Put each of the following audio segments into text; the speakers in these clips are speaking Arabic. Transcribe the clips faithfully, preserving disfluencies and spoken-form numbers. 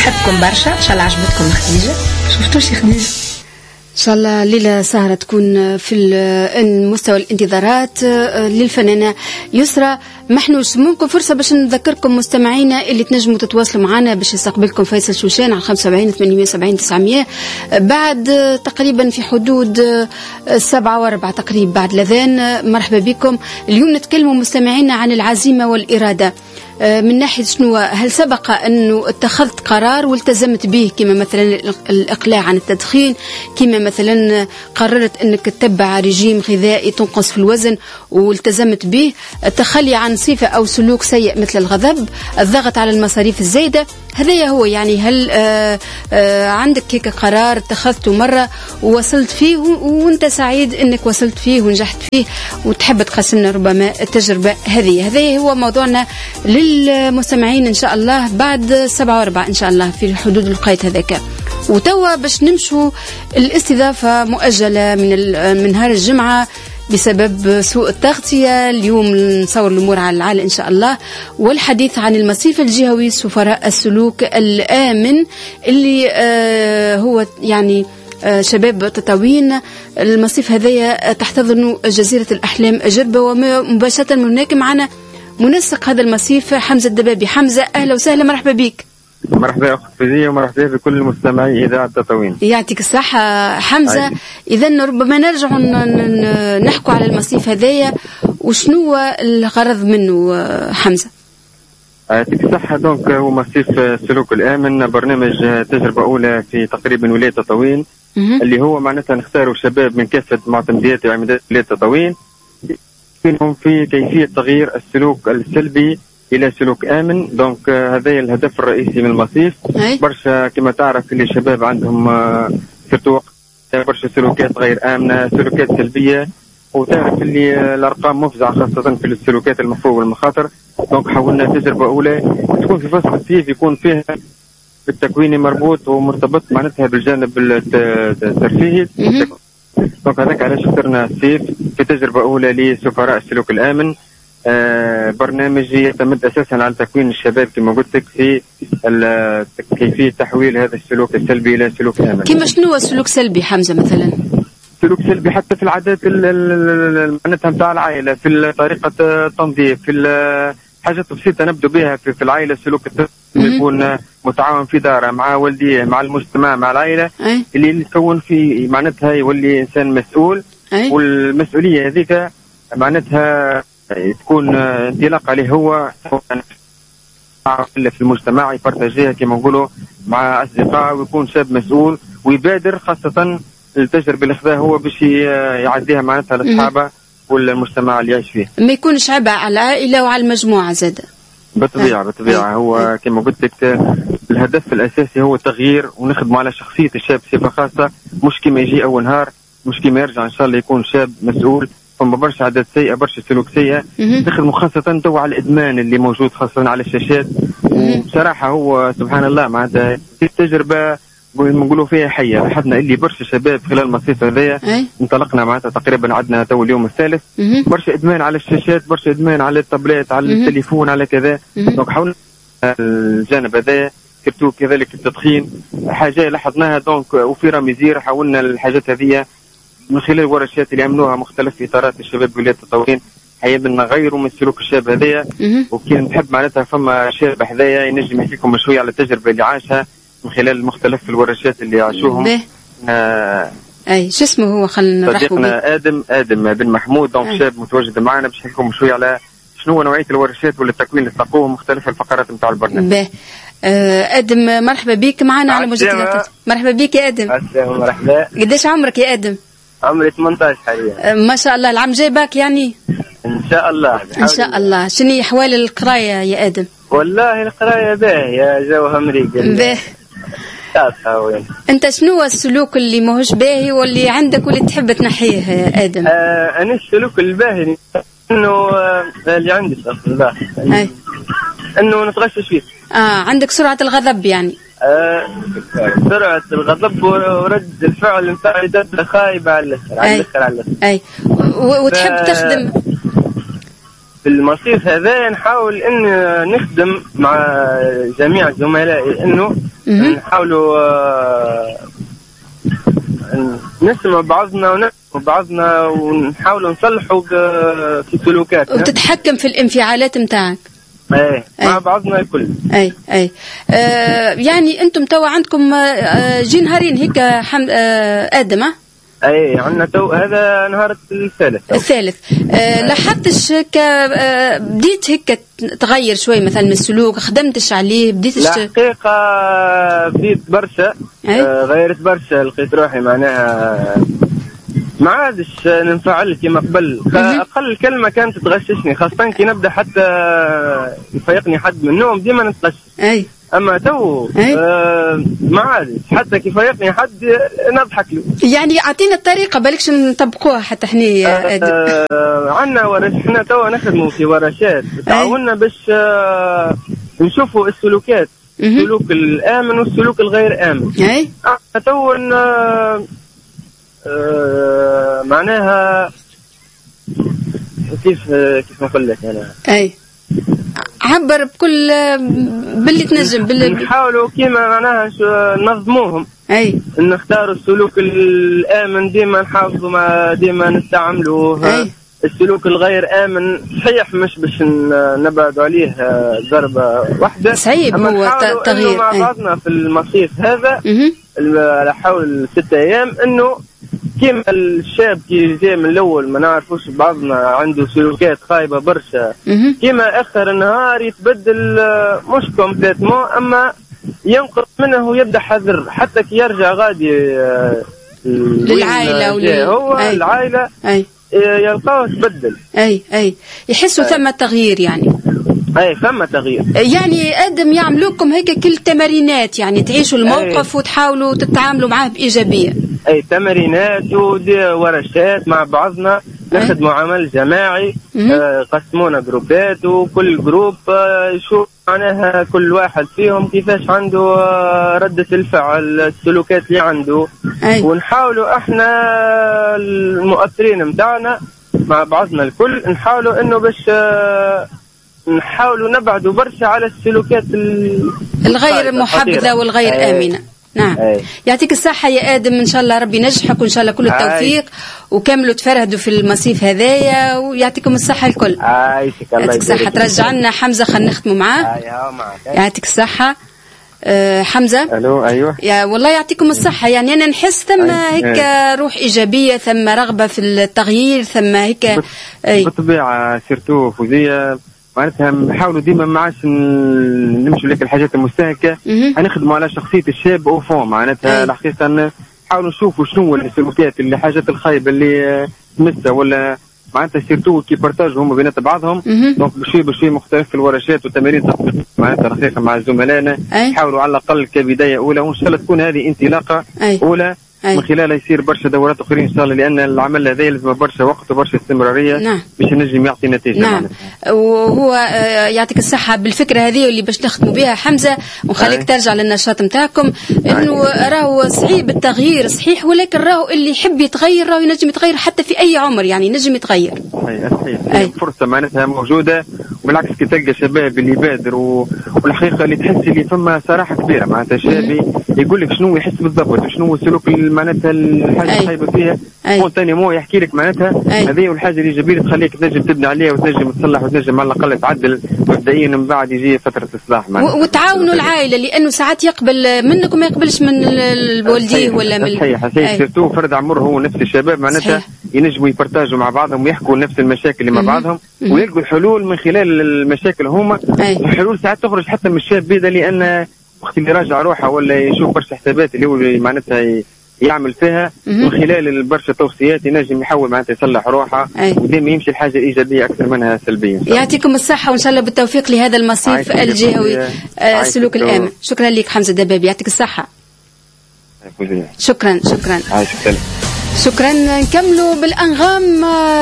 نحبكم برشا، ان شاء الله عجبتكم خديجه. شفتوش يا خديجه؟ إن شاء الله ليلة سهرة تكون في المستوى الانتظارات للفنانة يسرى محنوش. ممكن فرصة باش نذكركم مستمعينا اللي تنجموا تتواصلوا معنا باش يستقبلكم فيصل شوشان على خمسة وسبعين ثمانمائة وسبعين تسعمائة بعد تقريبا في حدود السبعة وربع تقريبا بعد الأذان. مرحبا بكم. اليوم نتكلموا مستمعينا عن العزيمة والإرادة من ناحية شنو، هل سبق أنه اتخذت قرار والتزمت به كما مثلا الإقلاع عن التدخين، كما مثلا قررت أنك تتبع رجيم غذائي تنقص في الوزن والتزمت به، التخلي عن صفة أو سلوك سيء مثل الغضب، الضغط على المصاريف الزايدة. هذا هو يعني هل آآ آآ عندك هيك قرار اتخذته مرة ووصلت فيه وانت سعيد انك وصلت فيه ونجحت فيه وتحب تقسمنا ربما التجربة هذه؟ هذا هو موضوعنا للمستمعين ان شاء الله بعد سبعة وربع ان شاء الله في حدود الوقت هذاك. وتوا باش نمشوا الاستضافة مؤجلة من من نهار الجمعة بسبب سوء التغطية. اليوم نصور الأمور على العال إن شاء الله، والحديث عن المصيف الجهوي سفراء السلوك الآمن اللي آه هو يعني آه شباب تطاوين. المصيف هذايا تحتضن جزيرة الأحلام جربة، ومباشرة من هناك معنا منسق هذا المصيف حمزة الدبابي. حمزة أهلا وسهلا، مرحبا بك. مرحبا أخت فيزية ومرحبا بكل مستمعي إذاعة تطاوين. يعطيك الصحة حمزة. إذا ربما نرجع نحكوا على المصيف هذايا وشنو الغرض منه حمزة؟ يعطيك الصحة. دونك هو مصيف السلوك الآمن، برنامج تجربة أولى في تقريبا ولاية تطاوين، اللي هو معناتها نختاروا شباب من كافة معتمديات وعمدات ولاية تطاوين فيهم في كيفية تغيير السلوك السلبي إلى سلوك آمن. دونك هذا الهدف الرئيسي من المصيف. برشا كما تعرف اللي الشباب عندهم سلوك برشا سلوكات غير آمنة، سلوكات سلبية، وتعرف اللي الأرقام مفزعة خاصة في السلوكات المخوفة والمخاطر. دونك حاولنا تجربة أولى تكون في فصل الصيف يكون فيها بالتكوين مربوط ومرتبط معناتها بالجانب الترفيهي. دونك هذاك علاش اخترنا الصيف في تجربة أولى لسفراء السلوك الآمن. آه برنامج يعتمد أساسا على تكوين الشباب كما قلت لك في كيفية تحويل هذا السلوك السلبي إلى سلوك آمن. كما شنو السلوك سلبي حمزة مثلا؟ سلوك سلبي حتى في العادات معناتها نتاع العائلة، في طريقة التنظيف، في حاجات بسيطة نبدو بها في, في العائلة. السلوك يكون متعاون في داره مع والديه مع المجتمع مع العائلة أي. اللي يكون في معناتها يولي إنسان مسؤول أي. والمسؤولية هذيك معناتها تكون انطلاق عليه هو في المجتمع يبارتاجيها كما نقولوا مع أصدقاء، ويكون شاب مسؤول ويبادر خاصة التجربة اللي خذاها هو باش يعديها معناتها لأصحابه والمجتمع اللي يعيش فيه. ما يكونش عبء على العائلة وعلى المجموعة زادة. بالطبيعة بالطبيعة هو كما قلت لك الهدف الأساسي هو تغيير ونخدم على شخصية الشاب بصفة خاصة، مش كما يجي أول نهار، مش كما يرجع إن شاء الله يكون شاب مسؤول. فما برشا عادات سيئة برشا سلوك سيئة نخدموا خاصة تو على الإدمان اللي موجود خاصة على الشاشات. وبصراحة هو سبحان الله معناتها تجربة نقولوا فيها حية. لاحظنا اللي برشا شباب خلال المصيف هذايا انطلقنا معناتها تقريبا عندنا تو اليوم الثالث برشا إدمان على الشاشات، برشا إدمان على التابلت على التليفون على كذا. دونك حاولنا الجانب هذايا كرتو كذلك التدخين حاجة لاحظناها. دونك وفي رمزير حاولنا الحاجات هذه من خلال الورشات اللي عملوها مختلف إطارات الشباب ولاية تطاوين حيبا نغيروا من سلوك الشاب هذايا. وكي نحب معناتها فما شاب هذايا ينجم يحكيكم شوية على التجربة اللي عاشها من خلال مختلف الورشات اللي عاشوهم. آه اي شو اسمه هو خلينا نرحبوا صديقنا ادم ادم بن محمود. دونك شاب متواجد معنا باش يحكيكم شوية على شنو نوعية الورشات ولا التكوين اللي تلقوه مختلف الفقرات نتاع البرنامج. باهي آه ادم مرحبا بك معنا على موجة. مرحبا بك يا ادم. مرحبا. قديش عمرك يا ادم؟ عمري ثمانية عشر حاليا. ما شاء الله. العام جاي باك يعني؟ ان شاء الله ان شاء الله. شنو احوال القرايه يا ادم؟ والله القرايه باهيه جوها مريق. باهي. انت شنو السلوك اللي ماهوش باهي واللي عندك واللي تحب تنحيه يا ادم؟ آه انا السلوك الباهي انه آه اللي عندي اصلا باهي انه نتغشش فيه. اه عندك سرعه الغضب يعني؟ آه سرعة الغضب ورد الفعل نتاع دابة خايبة على الأسر على الأسر على الأسر. أي وتحب ف... تخدم في المصيف هذا نحاول ان نخدم مع جميع زملائي انه نحاولوا نسمع بعضنا ونفهم بعضنا ونحاولوا نصلحوا في سلوكاتنا وتتحكم في الانفعالات نتاعك. ايه مع بعضنا الكل. اي اي آه يعني انتم توا عندكم آه جي نهارين هيك حمد آه ادم اه اي عندنا تو هذا نهار الثالث الثالث آه لاحظتش هيك آه بديت هيك تغير شوي مثلا من السلوك خدمتش عليه بديتش؟ لا حقيقة بديت برشا آه غيرت برشا لقيت روحي معناها ما عادش ننفعل كما قبل. اقل كلمه كانت تغششني خاصه كي نبدا حتى يفيقني حد من النوم ديما نتغشش. اي اما تو آه ما عادش حتى كي يفيقني حد نضحك له. يعني اعطينا الطريقه بالكش نطبقوها حتى احنا آه آه عندنا ورش احنا تو نخدموا في ورشات تعاوننا باش آه نشوفوا السلوكات السلوك الامن والسلوك الغير امن. اي تو آه آه معناها كيف كيف نقول لك انا اي عبر بكل باللي تنجم باللي نحاولوا كيما معناها ننظموهم. اي نختاروا السلوك الامن ديما نحافظوا ما ديما نستعملوه. أي. السلوك الغير امن صحيح مش باش نبعدوا عليه ضربه واحده صعيب هو تغيير مع بعضنا في المصيف هذا على حول ستة ايام انه كيما الشاب كي جاي من الاول ما نعرفوش بعضنا عنده سلوكات خايبه برشا كيما اخر النهار يتبدل مش كومبليتمون اما ينقص منه ويبدا حذر حتى كي يرجع غادي للعائله ولا هو أي. العائله أي. يلقاه تبدل. اي اي يحسوا ثم تغيير يعني. اي ثم تغيير يعني ادم يعملوكم هيك كل تمارينات يعني تعيشوا الموقف أي. وتحاولوا تتعاملوا معاه بايجابيه. اي تمارينات وورشات مع بعضنا نخدموا عمل جماعي آه قسمونا جروبات وكل جروب آه يشوف معناها كل واحد فيهم كيفاش عنده آه ردة الفعل السلوكات اللي عنده. أي. ونحاولوا احنا المؤثرين متاعنا مع بعضنا الكل نحاولوا انه باش آه نحاولوا نبعدوا برشا على السلوكات الغير محبذة والغير أي. آمنة. نعم أي. يعطيك الصحة يا آدم إن شاء الله ربي نجحك وإن شاء الله كل التوفيق وكملوا تفرهدوا في المصيف هذايا ويعطيكم الصحة الكل. يعطيك الصحة. ترجع لنا حمزة خلينا نختموا معاه. يعطيك الصحة. أه حمزة. ألو أيوة. يا والله يعطيكم الصحة يعني أنا نحس ثم هيك روح إيجابية ثم رغبة في التغيير ثم هيك. بالطبيعة سيرتو فوزية معناتها نحاولوا ديما ما عادش نمشوا لك الحاجات المستهلكه هنخدموا على شخصيه الشاب او فون معناتها الحقيقه نحاولوا نشوفوا شنو السلوكيات اللي حاجات الخايبه اللي تمسها ولا معناتها سيرتو كي بارتاجوا هما بينات بعضهم دونك بشوي بشوي مختلف في الورشات والتمارين معناتها الحقيقه مع زملائنا نحاولوا على الاقل كبدايه اولى وان شاء الله تكون هذه انطلاقه اولى من خلالها يصير برشا دورات اخرين ان شاء الله لان العمل هذا يلزم برشا وقت وبرشا استمراريه نعم. باش نجم يعطي نتيجه. نعم وهو يعطيك الصحه بالفكره هذه اللي باش نخدموا بها حمزه ونخليك ترجع للنشاط نتاعكم انه راهو صعيب التغيير صحيح ولكن راهو اللي يحب يتغير راهو ينجم يتغير حتى في اي عمر يعني ينجم يتغير. صحيح صحيح فرصه معناتها موجوده وبالعكس كي تلقى شباب اللي يبادر والحقيقه اللي تحس اللي فما صراحه كبيره معناتها شابي يقول لك شنو يحس بالضبط شنو السلوك معناتها الحاجه الخايبه فيها سبونتاني مو يحكي لك معناتها هذه والحاجه الايجابيه تخليك تنجم تبني عليها وتنجم تصلح وتنجم على الاقل تعدل مبدئيا من بعد يجي فتره اصلاح معناتها وتعاونوا العائله لانه ساعات يقبل منك وما يقبلش من الوالديه ولا من صحيح صحيح سيرتو فرد عمره هو نفس الشباب معناتها ينجموا يبارتاجوا مع بعضهم ويحكوا نفس المشاكل اللي مع بعضهم ويلقوا الحلول من خلال المشاكل هما الحلول ساعات تخرج حتى من الشاب بيدا لان وقت اللي يراجع روحه ولا يشوف برشا حسابات اللي هو معناتها يعمل فيها من خلال برشا توصيات ينجم يحاول معناتها يصلح روحه ودائما يمشي الحاجه الايجابيه اكثر منها سلبيه. يعطيكم الصحه وان شاء الله بالتوفيق لهذا المصيف الجهوي السلوك الامن. شكرا لك حمزه دبابي يعطيك الصحه. شكرا شكرا شكرا. نكملوا بالانغام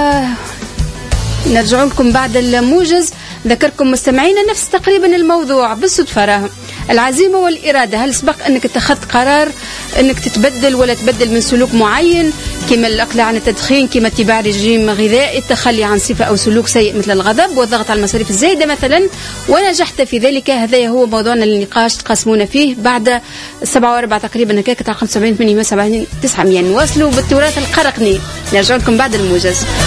نرجع لكم بعد الموجز. ذكركم مستمعينا نفس تقريبا الموضوع بالصدفة راه العزيمة والإرادة. هل سبق أنك اتخذت قرار أنك تتبدل ولا تبدل من سلوك معين كما الإقلاع عن التدخين، كما اتباع رجيم غذائي، التخلي عن صفة أو سلوك سيء مثل الغضب والضغط على المصاريف الزايدة مثلا، ونجحت في ذلك. هذا هو موضوعنا للنقاش تقاسمونا فيه بعد سبعة وأربعة تقريبا هكاك تاع خمسة وسبعين ثمانية وسبعين تسعمية. نواصلوا بالتراث القرقني، نرجع لكم بعد الموجز.